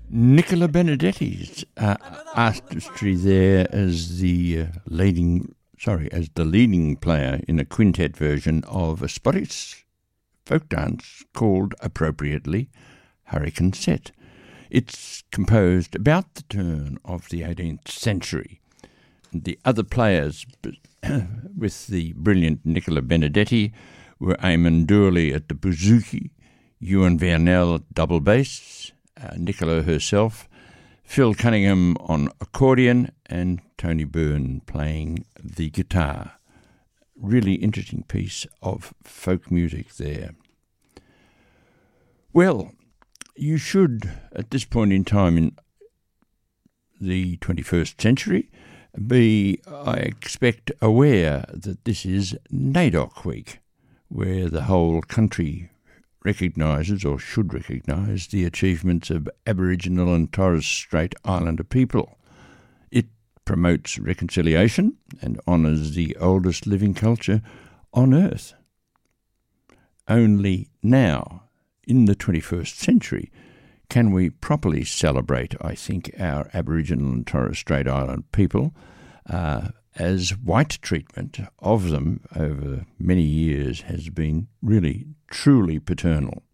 Nicola Benedetti's artistry there as the leading player in a quintet version of a Scottish folk dance called, appropriately, Hurricane Set. It's composed about the turn of the 18th century. The other players with the brilliant Nicola Benedetti were Eamon Doorley at the bouzouki, Ewan Vernel at double bass, Nicola herself, Phil Cunningham on accordion, and Tony Byrne playing the guitar. Really interesting piece of folk music there. Well, you should, at this point in time in the 21st century, be, I expect, aware that this is NAIDOC Week, where the whole country recognises, or should recognise, the achievements of Aboriginal and Torres Strait Islander people. It promotes reconciliation and honours the oldest living culture on Earth. Only now, in the 21st century, can we properly celebrate, I think, our Aboriginal and Torres Strait Islander people, as white treatment of them over many years has been really, truly paternal.